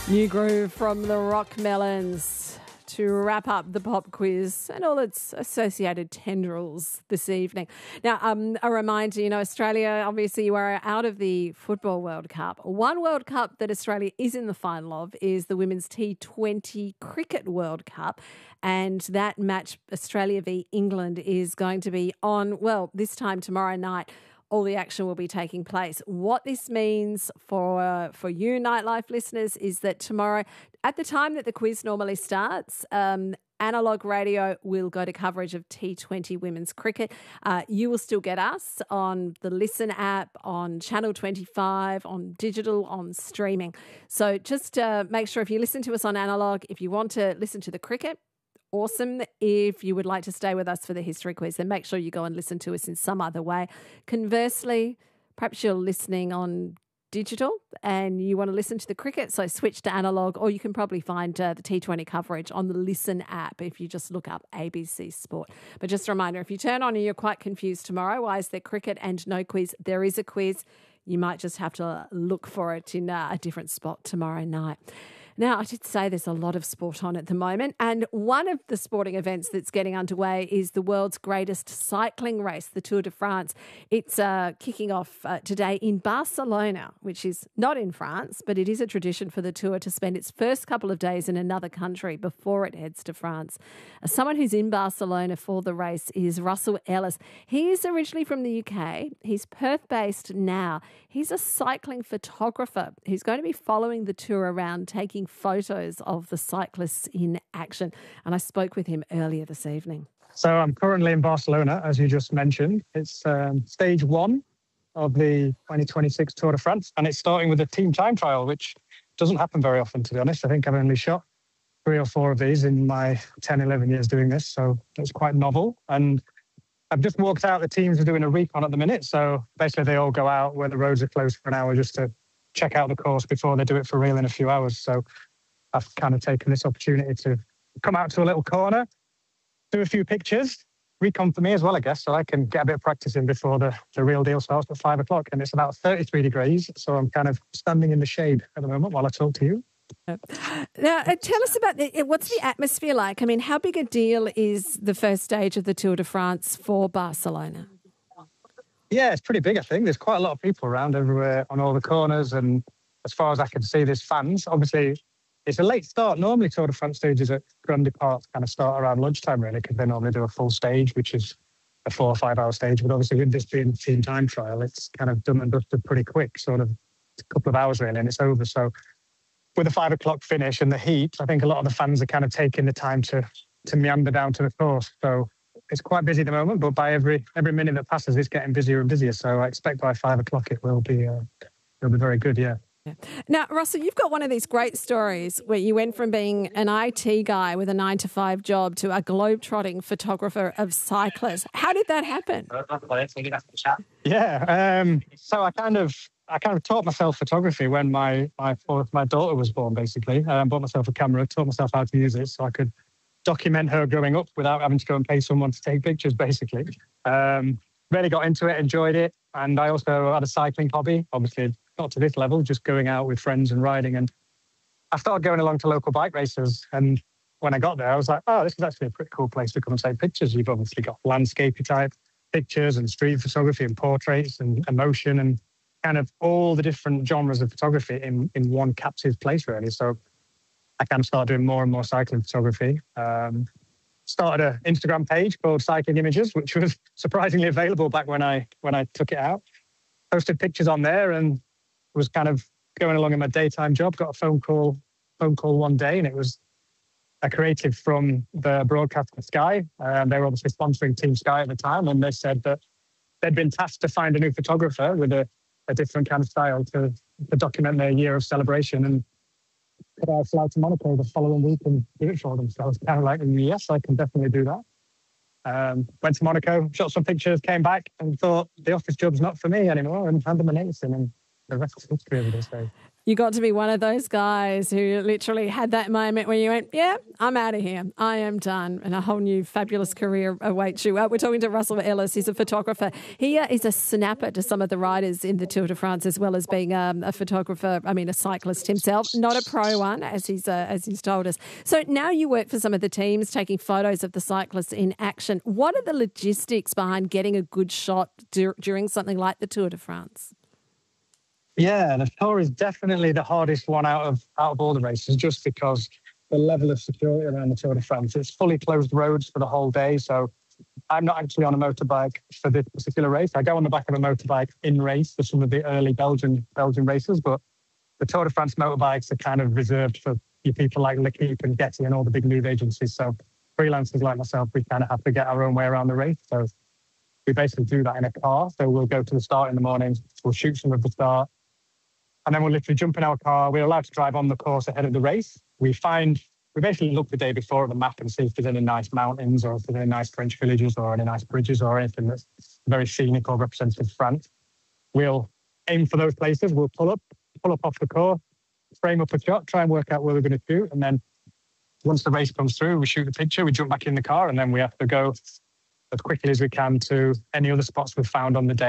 New groove from the Rock Melons to wrap up the pop quiz and all its associated tendrils this evening. Now, a reminder, Australia, obviously you are out of the Football World Cup. One World Cup that Australia is in the final of is the Women's T20 Cricket World Cup. And that match, Australia v England, is going to be on, this time tomorrow night. All the action will be taking place. What this means for you, Nightlife listeners, is that tomorrow, at the time that the quiz normally starts, Analog Radio will go to coverage of T20 women's cricket. You will still get us on the Listen app, on Channel 25, on digital, on streaming. So just make sure if you listen to us on Analog, if you want to listen to the cricket, awesome. If you would like to stay with us for the history quiz, then make sure you go and listen to us in some other way. Conversely, perhaps you're listening on digital and you want to listen to the cricket, so switch to Analog, or you can probably find the T20 coverage on the Listen app if you just look up ABC Sport. But just a reminder, if you turn on and you're quite confused tomorrow, why is there cricket and no quiz? There is a quiz. You might just have to look for it in a different spot tomorrow night. Now, I did say there's a lot of sport on at the moment, and one of the sporting events that's getting underway is the world's greatest cycling race, the Tour de France. It's kicking off today in Barcelona, which is not in France, but it is a tradition for the Tour to spend its first couple of days in another country before it heads to France. Someone who's in Barcelona for the race is Russell Ellis. He is originally from the UK. He's Perth-based now. He's a cycling photographer. He's going to be following the Tour around, taking photos of the cyclists in action. And I spoke with him earlier this evening. So I'm currently in Barcelona, as you just mentioned. It's stage one of the 2026 Tour de France, and it's starting with a team time trial, which doesn't happen very often, to be honest. I think I've only shot 3 or 4 of these in my 10, 11 years doing this, so it's quite novel. And I've just walked out. The teams are doing a recon at the minute, so basically they all go out where the roads are closed for an hour just to check out the course before they do it for real in a few hours. So I've kind of taken this opportunity to come out to a little corner, do a few pictures, recon for me as well, I guess, so I can get a bit of practice in before the real deal starts at 5 o'clock. And it's about 33 degrees, so I'm kind of standing in the shade at the moment while I talk to you. Now, tell us about what's the atmosphere like? I mean, how big a deal is the first stage of the Tour de France for Barcelona? Yeah, it's pretty big, I think. There's quite a lot of people around everywhere on all the corners, and as far as I can see, there's fans. Obviously, it's a late start. Normally, Tour de France stages at Grand Depart kind of start around lunchtime, really, because they normally do a full stage, which is a 4 or 5 hour stage. But obviously, with this being team time trial, it's kind of done and dusted pretty quick, sort of a couple of hours, really, and it's over. So with a 5 o'clock finish and the heat, I think a lot of the fans are kind of taking the time to meander down to the course. So it's quite busy at the moment, but by every minute that passes, it's getting busier and busier. So I expect by 5 o'clock it will be very good, yeah. Now, Russell, you've got one of these great stories where you went from being an IT guy with a 9-to-5 job to a globe-trotting photographer of cyclists. How did that happen? Yeah, so I kind of taught myself photography when my daughter was born, basically. Bought myself a camera, taught myself how to use it so I could document her growing up without having to go and pay someone to take pictures, basically. Really got into it, enjoyed it. And I also had a cycling hobby, obviously not to this level, just going out with friends and riding. And I started going along to local bike races. And when I got there, I was like, oh, this is actually a pretty cool place to come and take pictures. You've obviously got landscapey type pictures and street photography and portraits and emotion and kind of all the different genres of photography in one captive place, really. So I kind of started doing more and more cycling photography. Started an Instagram page called Cycling Images, which was surprisingly available back when I took it out. Posted pictures on there and was kind of going along in my daytime job. Got a phone call one day, and it was a creative from the broadcaster Sky. They were obviously sponsoring Team Sky at the time, and they said that they'd been tasked to find a new photographer with a different kind of style to document their year of celebration. And could I fly to Monaco the following week and do it for them? So I was kind of like, yes, I can definitely do that. Went to Monaco, shot some pictures, came back and thought the office job's not for me anymore, and handed my notice in, and the rest is history, as they say. You got to be one of those guys who literally had that moment where you went, yeah, I'm out of here. I am done. And a whole new fabulous career awaits you. We're talking to Russell Ellis. He's a photographer. He is a snapper to some of the riders in the Tour de France, as well as being a photographer, a cyclist himself. Not a pro one, as he's told us. So now you work for some of the teams, taking photos of the cyclists in action. What are the logistics behind getting a good shot during something like the Tour de France? Yeah, the Tour is definitely the hardest one out of all the races, just because the level of security around the Tour de France. It's fully closed roads for the whole day. So I'm not actually on a motorbike for this particular race. I go on the back of a motorbike in race for some of the early Belgian races, but the Tour de France motorbikes are kind of reserved for your people like L'Equipe and Getty and all the big news agencies. So freelancers like myself, we kind of have to get our own way around the race. So we basically do that in a car. So we'll go to the start in the morning, we'll shoot some of the start, and then we'll literally jump in our car. We're allowed to drive on the course ahead of the race. We basically look the day before at the map and see if there's any nice mountains or if there's any nice French villages or any nice bridges or anything that's very scenic or representative of France. We'll aim for those places. We'll pull up off the course, frame up a shot, try and work out where we're going to shoot. And then once the race comes through, we shoot the picture, we jump back in the car, and then we have to go as quickly as we can to any other spots we've found on the day.